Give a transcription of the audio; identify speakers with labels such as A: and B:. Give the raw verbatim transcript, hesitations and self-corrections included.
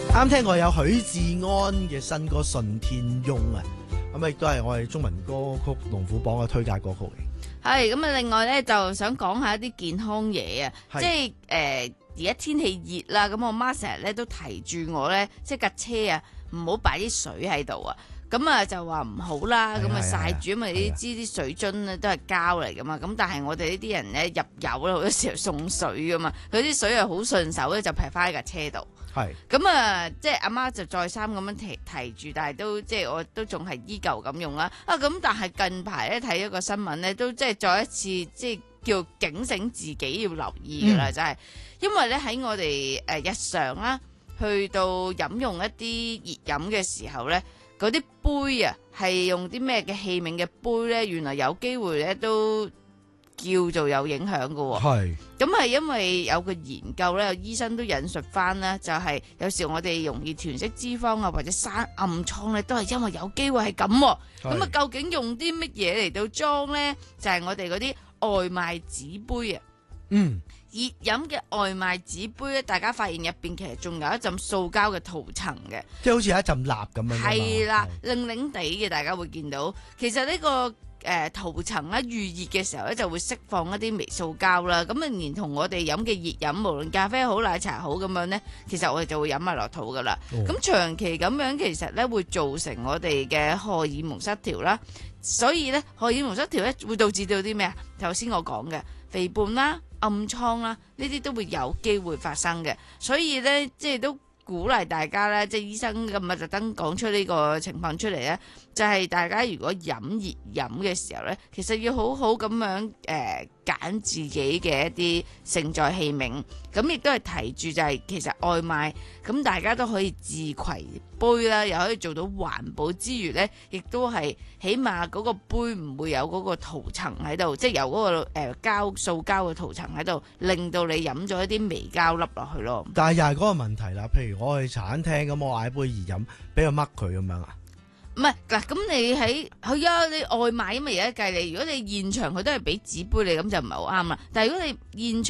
A: 啱聽過有許志安嘅新歌《順天翁》啊，咁亦都係我哋中文歌曲龍虎榜嘅推介歌曲嚟。
B: 係咁啊！另外咧，就想講下一啲健康嘢啊，即係誒而家天氣熱啦，咁我媽成日咧都提住我咧，即係架車啊，唔好擺啲水喺度啊。咁啊就話唔好啦，咁啊曬住，因為你知啲水樽咧都係膠嚟噶嘛。咁但係我哋呢啲人咧入油咧好多時候送水噶嘛，佢啲水係好順手咧就劈翻喺架車度。
A: 係
B: 咁啊，即係阿媽就再三咁樣提提住，但係都即係我都仲係依舊咁用啦。啊咁，但係近排咧睇咗個新聞咧，都即係再一次即係叫警醒自己要留意噶啦，就係、嗯、因為咧喺我哋誒日常啦，去到飲用一啲熱飲嘅時候咧。嗰啲杯啊，係用啲咩嘅器皿嘅杯呢？原來有機會咧都叫做有影響㗎喎。係。咁係因為有個研究咧，有醫生都引述翻啦，就係、是、有時我哋容易囤積脂肪啊，或者生暗瘡咧，都係因為有機會係咁。咁啊，究竟用啲乜嘢嚟到裝呢？就係、是、我哋嗰啲外賣紙杯啊。嗯。熱飲嘅外賣紙杯咧，大家發現入邊其實仲有一陣塑膠嘅塗層嘅，
A: 即係好似有一陣蠟咁樣。係
B: 啦，令令地嘅，大家會見到。其實呢、這個誒塗層咧預熱嘅時候咧，就會釋放一啲微塑膠啦。咁啊，連同我哋飲嘅熱飲，無論咖啡好、奶茶好咁樣咧，其實我哋就會飲埋落肚噶啦。咁、哦、長期咁樣，其實咧會造成我哋嘅荷爾蒙失調啦。所以咧，荷爾蒙失調咧會導致到啲咩啊？頭先我講嘅肥胖啦。暗瘡啦，呢啲都會有機會發生嘅，所以咧，即係都鼓勵大家咧，即係醫生咁啊特登講出呢個情況出嚟咧，就係、是、大家如果飲熱飲嘅時候咧，其實要好好咁樣誒揀自己嘅一啲盛載器皿，咁亦都係提住就係、是、其實外賣咁大家都可以自攜杯啦，又可以做到環保之餘咧，亦都係起碼嗰個杯唔會有嗰個塗層喺度，即係有嗰、那個誒、呃、膠塑膠嘅塗層喺度，令到你飲咗一啲微膠粒落去咯。
A: 但係又係嗰個問題啦，譬如我去茶餐廳咁，我嗌杯熱飲，俾佢掹佢咁樣啊？
B: 唔係嗱，咁你喺係啊，你外賣咁嘛，而家計你，如果你現場佢都係俾紙杯你，咁就唔係好啱啦。但係如果你現場